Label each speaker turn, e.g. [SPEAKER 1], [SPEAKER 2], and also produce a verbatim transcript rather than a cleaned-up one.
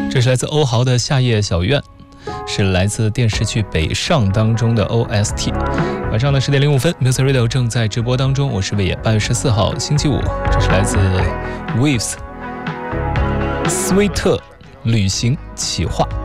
[SPEAKER 1] 这是来自欧豪的《夏夜小院》，是来自电视剧《北上》当中的 O S T。晚上的十点零五分 ，Music Radio 正在直播当中，我是魏野。八月十四号星期五，这是来自 Waves 斯威特旅行企划。